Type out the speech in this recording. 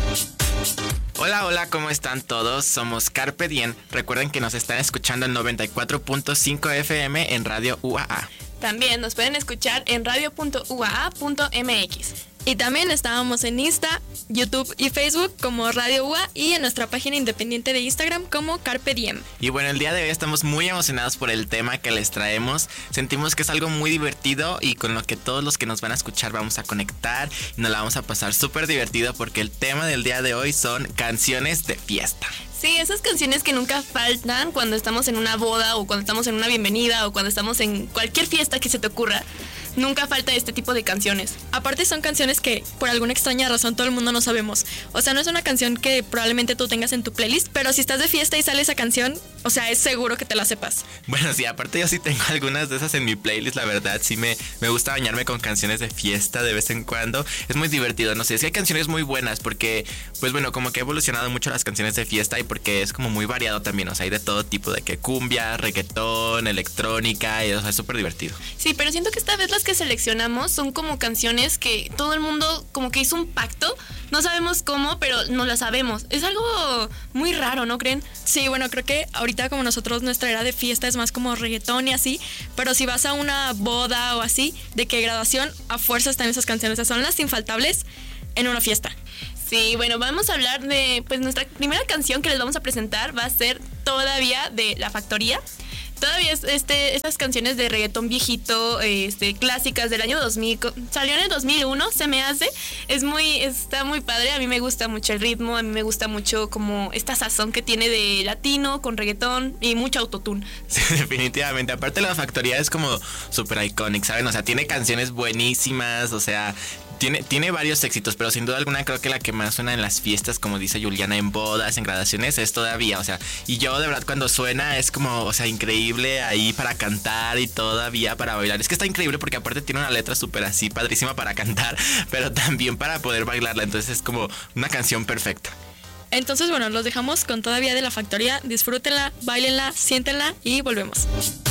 Hola, hola, ¿cómo están todos? Somos Carpe Diem. Recuerden que nos están escuchando en 94.5 FM en Radio UAA. También nos pueden escuchar en radio.uaa.mx. Y también estábamos en Insta, YouTube y Facebook como Radio UA y en nuestra página independiente de Instagram como Carpe Diem. Y bueno, el día de hoy estamos muy emocionados por el tema que les traemos. Sentimos que es algo muy divertido y con lo que todos los que nos van a escuchar vamos a conectar y nos la vamos a pasar súper divertido porque el tema del día de hoy son canciones de fiesta. Sí, esas canciones que nunca faltan cuando estamos en una boda o cuando estamos en una bienvenida o cuando estamos en cualquier fiesta que se te ocurra. Nunca falta este tipo de canciones. Aparte son canciones que por alguna extraña razón todo el mundo no sabemos. O sea, no es una canción que probablemente tú tengas en tu playlist, pero si estás de fiesta y sale esa canción, o sea, es seguro que te la sepas. Bueno, sí, aparte yo sí tengo algunas de esas en mi playlist, la verdad. Sí me gusta bañarme con canciones de fiesta de vez en cuando. Es muy divertido, no sé, es que hay canciones muy buenas porque, pues bueno, como que ha evolucionado mucho las canciones de fiesta y porque es como muy variado también. O sea, hay de todo tipo, de que cumbia, reggaetón, electrónica, y o sea, es súper divertido. Sí, pero siento que esta vez las que seleccionamos son como canciones que todo el mundo como que hizo un pacto. No sabemos cómo, pero no lo sabemos. Es algo muy raro, ¿no creen? Sí, bueno, creo que ahorita como nosotros nuestra era de fiesta es más como reggaetón y así, pero si vas a una boda o así, de que graduación a fuerza están esas canciones, o sea, son las infaltables en una fiesta. Sí, bueno, vamos a hablar de, pues nuestra primera canción que les vamos a presentar va a ser Todavía de La Factoría. Todavía estas canciones de reggaetón viejito, clásicas del año 2000, salió en el 2001, se me hace, está muy padre, a mí me gusta mucho el ritmo, a mí me gusta mucho como esta sazón que tiene de latino con reggaetón y mucho autotune. Sí, definitivamente, aparte La Factoría es como súper icónica, ¿saben? O sea, tiene canciones buenísimas, o sea, tiene varios éxitos, pero sin duda alguna creo que la que más suena en las fiestas, como dice Juliana, en bodas, en graduaciones, es Todavía, o sea, y yo de verdad cuando suena es como, o sea, increíble ahí para cantar y todavía para bailar. Es que está increíble porque aparte tiene una letra súper así, padrísima para cantar, pero también para poder bailarla, entonces es como una canción perfecta. Entonces, bueno, los dejamos con Todavía de La Factoría, disfrútenla, bailenla, siéntenla y volvemos.